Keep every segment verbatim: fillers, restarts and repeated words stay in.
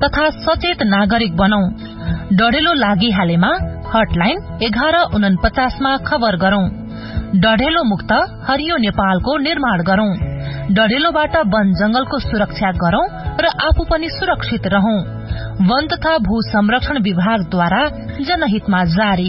तथा सचेत नागरिक बनौं। डढेलो लागिहालेमा हटलाइन एघार उनपचासमा खबर गरौं। डढेलो मुक्त हरियो नेपालको निर्माण गरौं। डढेलोबाट वन जंगलको सुरक्षा गरौं र आफू पनि सुरक्षित रहौं। वन तथा भू संरक्षण विभागद्वारा जनहितमा जारी।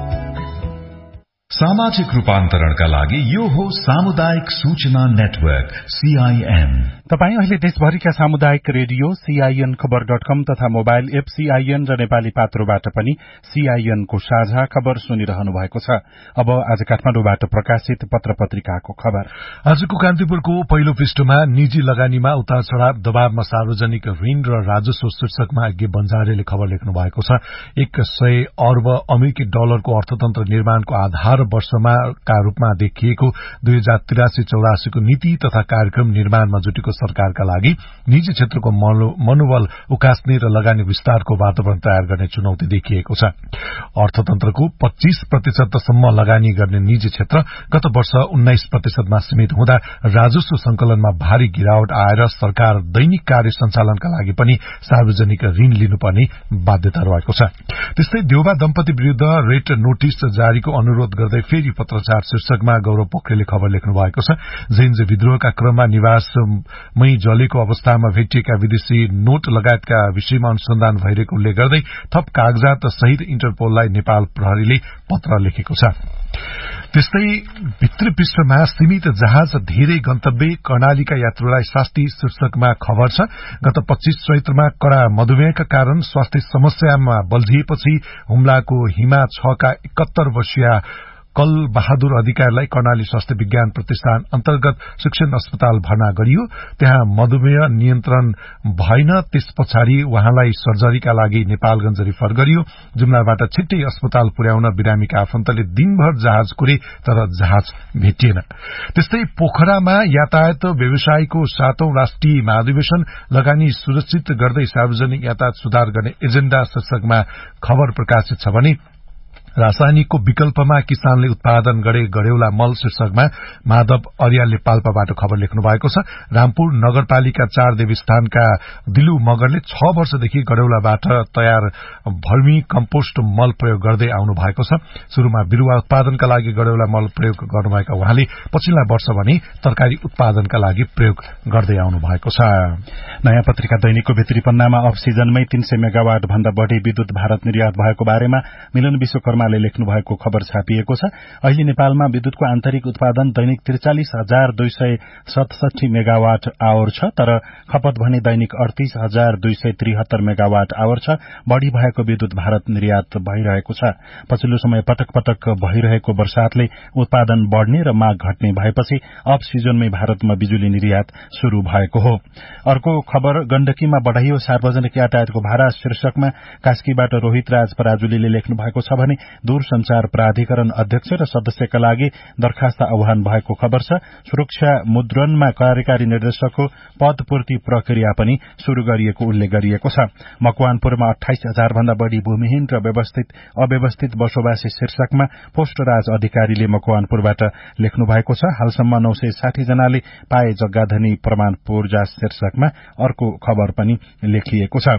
सामाजिक रूपान्तरणका लागि यो हो सामुदायिक सूचना नेटवर्क सीआईएन। तपाई अहिले देशभरिका सामुदायिक रेडियो सीआईएन खबर डट कम तथा मोबाइल एप सीआईएन र नेपाली पात्रोबाट पनि सीआईएन को साझा खबर सुनिरहनु भएको छ। अब आज काठमाडौँबाट प्रकाशित पत्र पत्रिकाको खबर। आजको कान्तिपुरको पहिलो पृष्ठमा निजी लगानीमा उतार चढ़ाव, दबावमा सार्वजनिक ऋण र राजस्व शीर्षकमा अघि बन्जारेले खबर लेख्नु भएको छ। एक सय अर्ब अमेरिकी डलरको अर्थतन्त्र निर्माणको आधार वर्षमा का रूपमा देखिएको दुई हजार तिरासी चौरासीको नीति तथा कार्यक्रम निर्माणमा जुटेको सरकारका लागि निजी क्षेत्रको मनोबल उकास्ने र लगानी विस्तारको वातावरण तयार गर्ने चुनौती देखिएको छ। अर्थतन्त्रको पच्चीस प्रतिशतसम्म लगानी गर्ने निजी क्षेत्र गत वर्ष उन्नाइस प्रतिशतमा सीमित हुँदा राजस्व संकलनमा भारी गिरावट आएर सरकार दैनिक कार्य सञ्चालनका लागि पनि सार्वजनिक ऋण लिनुपर्ने बाध्यता रहेको छ। त्यस्तै देउबा दम्पति विरूद्ध रेट नोटिस जारीको अनुरोध गर्दै फेरि पत्रचार शीर्षकमा गौरव पोखरेलले खबर लेख्नु भएको छ। जेन्ज विद्रोहका क्रममा निवासमै जलेको अवस्थामा भेटिएका विदेशी नोट लगायतका विषयमा अनुसन्धान भइरहेको उल्लेख गर्दै थप कागजात सहित इन्टरपोललाई नेपाल प्रहरीले पत्र लेखेको छ। त्यस्तै भित्री पृष्ठमा सीमित जहाज धेरै गन्तव्य कर्णालीका यात्रुलाई शास्ति शीर्षकमा खबर छ। गत पच्चीस चैत्रमा कड़ा मधुमेहका कारण स्वास्थ्य समस्यामा बल्झिएपछि हुम्लाको हिमा छ का इकहत्तर वर्षीय कल बहादुर अधिकारीलाई कर्णाली स्वास्थ्य विज्ञान प्रतिष्ठान अन्तर्गत शिक्षण अस्पताल भर्ना गरियो। त्यहाँ मधुमेह नियन्त्रण भएन। त्यस पछाडि उहाँलाई सर्जरीका लागि नेपालगंज रिफर गरियो। जुम्लाबाट छिट्टै अस्पताल पुर्याउन बिरामीका आफन्तले दिनभर जहाज कुरे तर जहाज भेटिएन। त्यस्तै पोखरामा यातायात व्यवसायको सातौं राष्ट्रिय महाधिवेशन लगानी सुरक्षित गर्दै सार्वजनिक यातायात सुधार गर्ने एजेण्डा शीर्षकमा खबर प्रकाशित छ भने रासायनिकको विकल्पमा किसानले उत्पादन गरे गढेउला मल शीर्षकमा माधव अर्यालले पाल्पाबाट खबर लेख्नु भएको छ। रामपुर नगरपालिका चार देवस्थानका दिलु मगरले छ वर्षदेखि गढेउलाबाट तयार भर्मी कम्पोस्ट मल प्रयोग गर्दै आउनु भएको छ। शुरूमा बिरूवा उत्पादनका लागि गढेउला मल प्रयोग गर्नुभएका उहाँले पछिल्ला वर्ष भने तरकारी उत्पादनका लागि प्रयोग गर्दै आउनु भएको छ। नयाँ पत्रिका दैनिकको भित्री पन्नामा अफ सिजनमै तीन सय मेगावाट भन्दा बढ़ी विद्युत भारत निर्यात भएको बारेमा मिलन विश्वकर्मा ले लेख्नु भएको खबर छापिएको छ। अहिले नेपालमा विद्युतको आन्तरिक उत्पादन दैनिक त्रिचालिस हजार दुई सय सतसठी मेगावाट आवर छ, तर खपत भने दैनिक अडतीस हजार दुई सय त्रिहत्तर मेगावाट आवर छ। बढ़ी भएको विद्युत भारत निर्यात भइरहेको छ। पछिल्लो समय पटक पटक भइरहेको वर्षातले उत्पादन बढ़ने र माग घट्ने भएपछि अफ सिजनमै भारतमा बिजुली निर्यात शुरू भएको हो। अर्को खबर गण्डकीमा बढ़ाइयो सार्वजनिक यातायातको भाडा शीर्षकमा कास्कीबाट रोहित राज पराजुलीले लेख्नु भएको छ भने दूरसंचार प्राधिकरण अध्यक्ष र सदस्यका लागि दरखास्त आह्वान भएको खबर छ। सुरक्षा मुद्रणमा कार्यकारी निर्देशकको पदपूर्ति प्रक्रिया पनि शुरू गरिएको उल्लेख गरिएको छ। मकवानपुरमा अठाइस हजार भन्दा बढ़ी भूमिहीन र व्यवस्थित अव्यवस्थित बसोबासी शीर्षकमा पोस्टराज अधिकारीले मकवानपुरबाट लेख्नु भएको छ। हालसम्म नौ सय साठी जनाले पाए जग्गाधनी प्रमाण पूर्जा शीर्षकमा अर्को खबर पनि लेखिएको छ।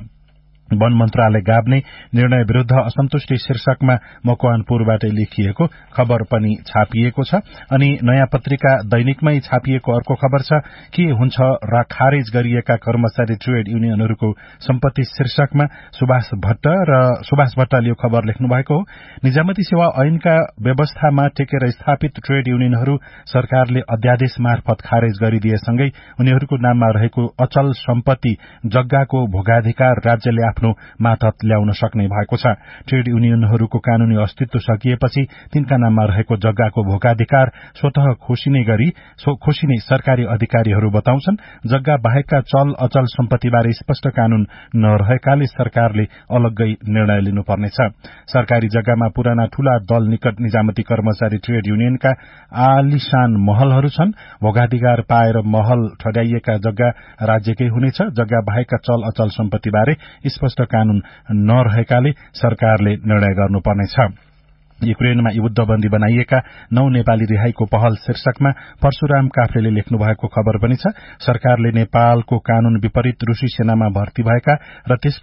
वन मन्त्रालय गाभ्ने निर्णय विरूद्ध असन्तुष्टि शीर्षकमा मकवानपुरबाट लेखिएको खबर पनि छापिएको छ। अनि नयाँ पत्रिका दैनिकमै छापिएको अर्को खबर छ के हुन्छ र खारेज गरिएका कर्मचारी ट्रेड युनियनहरूको सम्पत्ति शीर्षकमा सुभाष भट्ट र सुभाष भट्टले यो खबर लेख्नु भएको हो। निजामती सेवा ऐनका व्यवस्थामा टेकेर स्थापित ट्रेड युनियनहरू सरकारले अध्यादेश मार्फत खारेज गरिदिएसँगै उनीहरूको नाममा रहेको अचल सम्पत्ति जग्गाको भोगाधिकार राज्यले आफ्नो मातहत ल्याउन सक्ने भएको छ। ट्रेड युनियनहरूको कानूनी अस्तित्व सकिएपछि तिनका नाममा रहेको जग्गाको भोगाधिकार स्वतः खोसिने गरी खोसिने सरकारी अधिकारीहरू बताउँछन्। जग्गा बाहेकका चल अचल सम्पत्तिबारे स्पष्ट कानून नरहेकाले सरकारले अलग्गै निर्णय लिनुपर्नेछ। सरकारी जग्गामा पुराना ठूला दल निकट निजामती कर्मचारी ट्रेड युनियनका आलिशान महलहरू छन्। भोगाधिकार पाएर महल ठड्याइएका जग्गा राज्यकै हुनेछ। जग्गा बाहेकका चल अचल सम्पत्तिबारे स्पष्ट कानून नरहेकाले सरकारले निर्णय गर्नुपर्नेछ। युक्रेनमा युद्धबन्दी बनाइएका नौ नेपाली रिहाईको पहल शीर्षकमा परशुराम काफ्लेले लेख्नु भएको खबर पनि छ। सरकारले नेपालको कानून विपरीत रूसी सेनामा भर्ती भएका र